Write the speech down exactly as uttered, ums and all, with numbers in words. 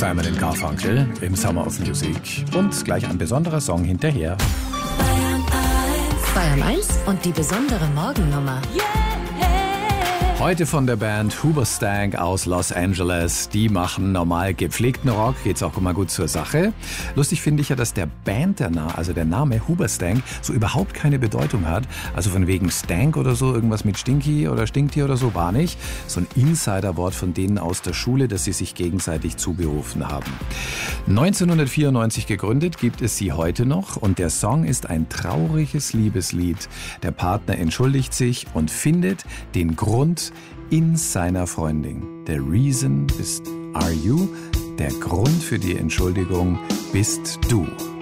Simon and Garfunkel im Summer of Music. Und gleich ein besonderer Song hinterher. Bayern eins und die besondere Morgennummer. Heute von der Band Hoobastank aus Los Angeles. Die machen normal gepflegten Rock, geht's auch immer gut zur Sache. Lustig finde ich ja, dass der Band, der Na- also der Name Hoobastank, so überhaupt keine Bedeutung hat. Also von wegen Stank oder so, irgendwas mit Stinky oder Stinktier oder so, war nicht. So ein Insiderwort von denen aus der Schule, das sie sich gegenseitig zuberufen haben. neunzehnhundertvierundneunzig gegründet, gibt es sie heute noch und der Song ist ein trauriges Liebeslied. Der Partner entschuldigt sich und findet den Grund in seiner Freundin. The reason bist are you. Der Grund für die Entschuldigung bist du.